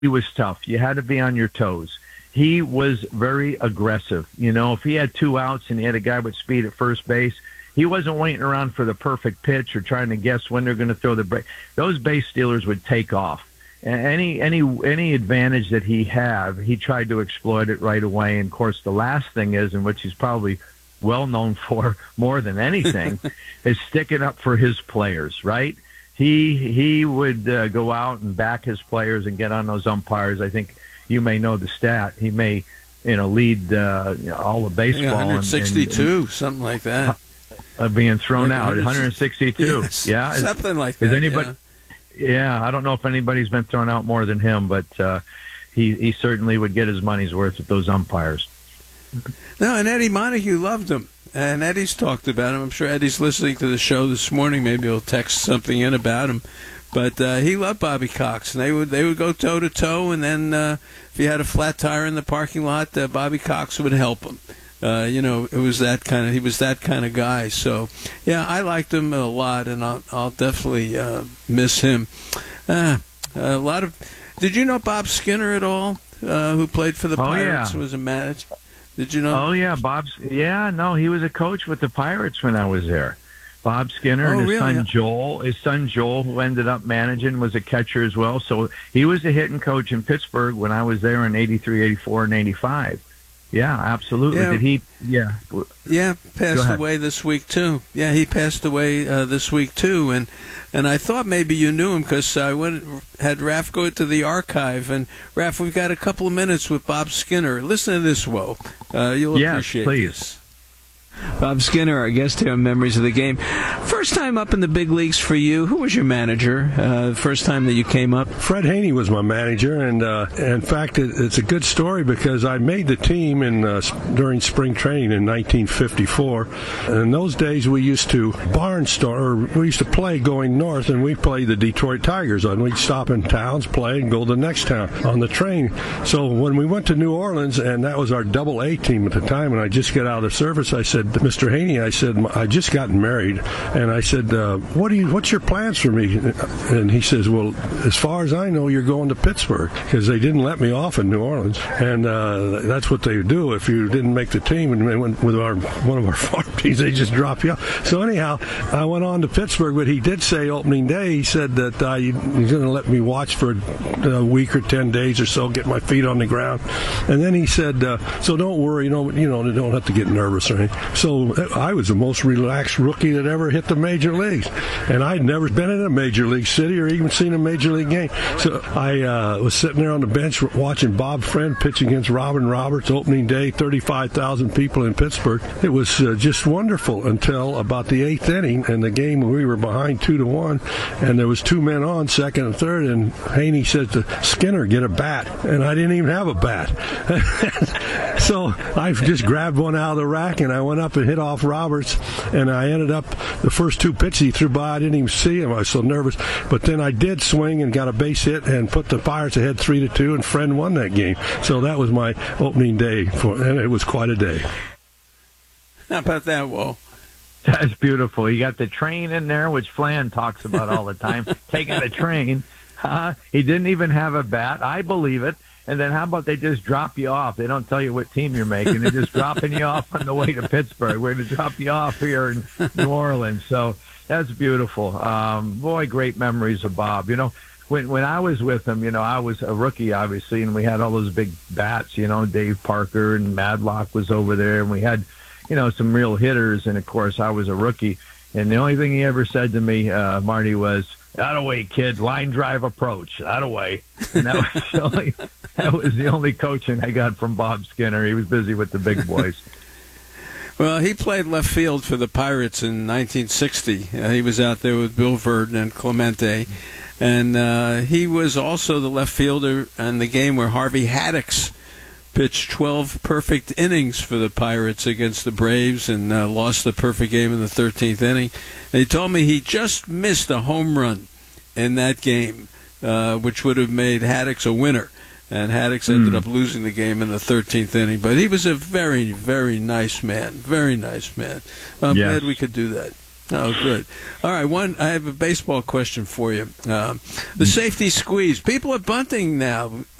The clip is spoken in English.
he was tough. You had to be on your toes. He was very aggressive. You know, if he had 2 outs and he had a guy with speed at first base, he wasn't waiting around for the perfect pitch or trying to guess when they're going to throw the break. Those base stealers would take off. Any advantage that he had, he tried to exploit it right away. And of course, the last thing is, in which he's probably well known for more than anything, is sticking up for his players. Right? He would go out and back his players and get on those umpires. I think you may know the stat. He may, lead all of baseball. 162, something like that. Being thrown out, 162. Yes, yeah, something like that. Is anybody? Yeah, I don't know if anybody's been thrown out more than him, but he certainly would get his money's worth with those umpires. No, and Eddie Montague loved him, and Eddie's talked about him. I'm sure Eddie's listening to the show this morning. Maybe he'll text something in about him. But he loved Bobby Cox, and they would go toe to toe, and then if he had a flat tire in the parking lot, Bobby Cox would help him. It was he was that kind of guy. So, yeah, I liked him a lot, and I'll definitely miss him. A lot of. Did you know Bob Skinner at all? Who played for the Pirates? Was a manager. Did you know? Oh yeah, no, he was a coach with the Pirates when I was there. Bob Skinner and his son Joel. His son Joel, who ended up managing, was a catcher as well. So he was a hitting coach in Pittsburgh when I was there in '83, '84, and '85. Yeah, absolutely. Yeah. Had he? Yeah, passed away this week too. Yeah, he passed away this week too, and I thought maybe you knew him because I had Raph go to the archive, and Raph, we've got a couple of minutes with Bob Skinner. Listen to this, Will. You'll appreciate this. Bob Skinner, our guest here on Memories of the Game. First time up in the big leagues for you. Who was your manager first time that you came up? Fred Haney was my manager, and in fact, it's a good story because I made the team during spring training in 1954. And in those days, we used to we used to play going north, and we played the Detroit Tigers. And we'd stop in towns, play, and go to the next town on the train. So when we went to New Orleans, and that was our Double A team at the time, and I just got out of the service, I said, Mr. Haney, I said, I just gotten married, and I said, what's your plans for me? And he says, well, as far as I know, you're going to Pittsburgh, because they didn't let me off in New Orleans, and that's what they do if you didn't make the team, and they went with one of our farm teams, they just drop you off. So anyhow, I went on to Pittsburgh, but he did say opening day, he said that he's going to let me watch for a week or 10 days or so, get my feet on the ground, and then he said, so don't worry, you don't have to get nervous or anything. So I was the most relaxed rookie that ever hit the major leagues. And I'd never been in a major league city or even seen a major league game. So I was sitting there on the bench watching Bob Friend pitch against Robin Roberts opening day, 35,000 people in Pittsburgh. It was just wonderful until about the 8th inning. And the game, we were behind 2-1. And there was 2 men on, second and third. And Haney said to Skinner, get a bat. And I didn't even have a bat. So I just grabbed one out of the rack and I went up and hit off Roberts, and I ended up the first 2 pitches he threw by, I didn't even see him. I was so nervous, but then I did swing and got a base hit and put the Pirates ahead 3-2, and Friend won that game. So that was my opening day, and it was quite a day. How about that, Will? That's beautiful. You got the train in there, which Flan talks about all the time. Taking the train. He didn't even have a bat. I believe it. And then how about they just drop you off? They don't tell you what team you're making. They're just dropping you off on the way to Pittsburgh. We're going to drop you off here in New Orleans. So that's beautiful. Boy, great memories of Bob. When I was with him, I was a rookie, obviously, and we had all those big bats, Dave Parker and Madlock was over there, and we had, some real hitters. And, of course, I was a rookie. And the only thing he ever said to me, Marty, was, "That away, kid. Line drive approach. That away." And that was the only coaching I got from Bob Skinner. He was busy with the big boys. Well, he played left field for the Pirates in 1960. He was out there with Bill Verdon and Clemente. And he was also the left fielder in the game where Harvey Haddix pitched 12 perfect innings for the Pirates against the Braves and lost the perfect game in the 13th inning. And he told me he just missed a home run in that game, which would have made Haddix a winner. And Haddix ended up losing the game in the 13th inning. But he was a very, very nice man. Very nice man. I'm glad we could do that. Oh, good. All right, I have a baseball question for you. The safety squeeze. People are bunting now.